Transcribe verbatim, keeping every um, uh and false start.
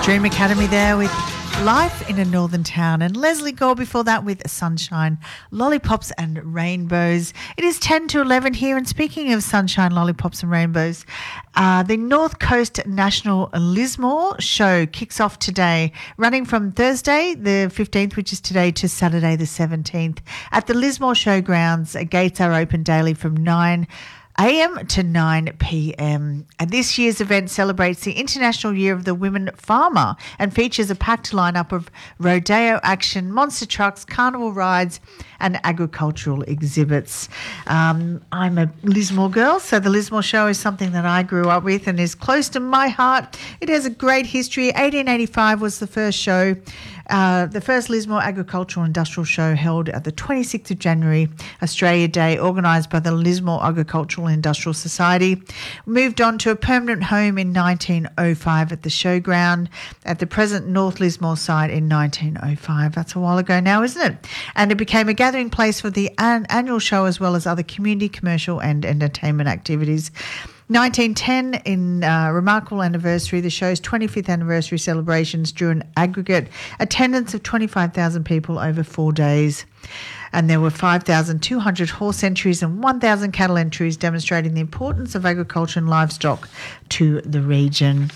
Dream Academy there with Life in a Northern Town, and Leslie Gore before that with Sunshine, Lollipops and Rainbows. It is ten to eleven here, and speaking of sunshine, lollipops and rainbows, uh, the North Coast National Lismore show kicks off today, running from Thursday the fifteenth, which is today, to Saturday the seventeenth at the Lismore Showgrounds. Gates are open daily from nine a.m. to nine p.m. And this year's event celebrates the International Year of the Women Farmer and features a packed lineup of rodeo action, monster trucks, carnival rides and agricultural exhibits. Um, I'm a Lismore girl, so the Lismore show is something that I grew up with and is close to my heart. It has a great history. eighteen eighty-five was the first show. Uh, the first Lismore Agricultural Industrial Show held at the twenty-sixth of January, Australia Day, organised by the Lismore Agricultural Industrial Society. Moved on to a permanent home in nineteen oh five at the showground at the present North Lismore site in nineteen oh five. That's a while ago now, isn't it? And it became a gathering place for the an- annual show as well as other community, commercial and entertainment activities. nineteen ten, in uh, remarkable anniversary, the show's twenty-fifth anniversary celebrations drew an aggregate attendance of twenty-five thousand people over four days. And there were five thousand two hundred horse entries and one thousand cattle entries, demonstrating the importance of agriculture and livestock to the region.